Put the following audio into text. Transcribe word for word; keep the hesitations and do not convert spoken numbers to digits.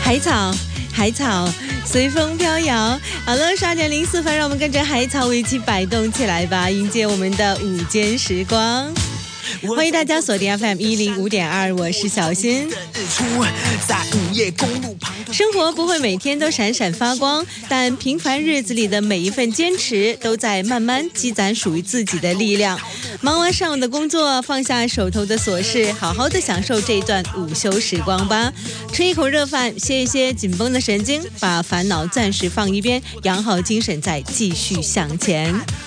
海草，海草随风飘摇。好了，十二点零四分，让我们跟着海草一起摆动起来吧，迎接我们的午间时光。欢迎大家锁定 F M 一零五点二，我是小新。生活不会每天都闪闪发光，但平凡日子里的每一份坚持，都在慢慢积攒属于自己的力量。忙完上午的工作，放下手头的琐事，好好的享受这一段午休时光吧。吃一口热饭，歇一歇紧绷的神经，把烦恼暂时放一边，养好精神，再继续向前。